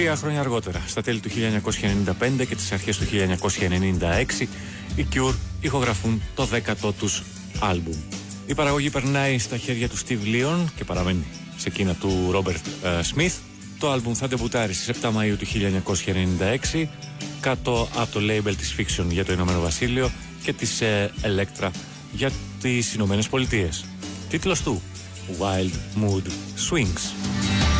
3 χρόνια αργότερα, στα τέλη του 1995 και τις αρχές του 1996, οι Cure ηχογραφούν το 10ο τους άλμπουμ. Η παραγωγή περνάει στα χέρια του Steve Leon και παραμένει σε εκείνα του Robert Smith. Το άλμπουμ θα ντεμπουτάρει στις 7 Μαΐου του 1996 κάτω από το label της Fiction για το Ηνωμένο Βασίλειο και της Elektra για τις Ηνωμένες Πολιτείες. Τίτλος του Wild Mood Swings.